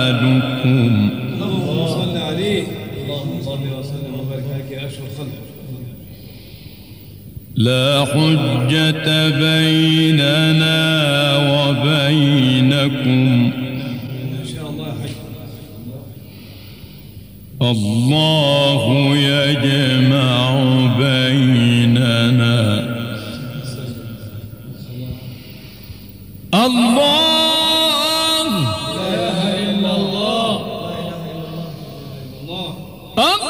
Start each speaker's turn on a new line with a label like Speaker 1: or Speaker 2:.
Speaker 1: لكم
Speaker 2: اللهم صل عليه. اللهم صل وسلم وبارك عليك يا أشرف الخلق.
Speaker 1: لا حجة بيننا وبينكم
Speaker 2: إن شاء الله يا حي.
Speaker 1: الله يجمع بيننا. الله